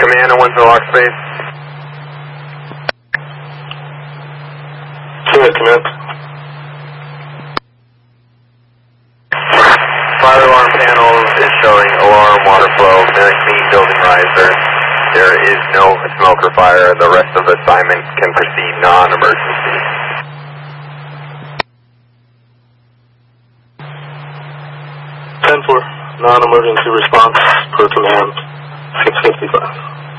Command and 1 to the lock space. Command. Fire alarm panel is showing alarm, water flow, main building riser. There is no smoke or fire. The rest of the assignment can proceed non-emergency. 10-4, non-emergency response per command, 655.